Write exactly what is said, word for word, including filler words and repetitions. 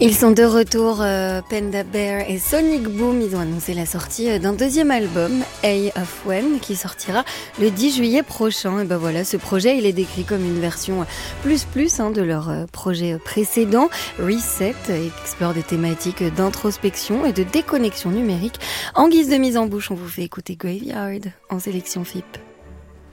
Ils sont de retour, euh, Panda Bear et Sonic Boom. Ils ont annoncé la sortie d'un deuxième album, A of One, qui sortira le dix juillet prochain. Et ben voilà, ce projet, il est décrit comme une version plus plus hein, de leur projet précédent, Reset, et explore des thématiques d'introspection et de déconnexion numérique. En guise de mise en bouche, on vous fait écouter Graveyard en sélection F I P.